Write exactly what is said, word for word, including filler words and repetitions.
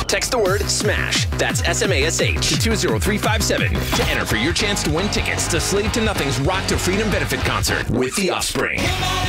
Text the word SMASH, that's S M A S H, to two zero three five seven to enter for your chance to win tickets to Slave to Nothing's Rock to Freedom benefit concert with The Offspring.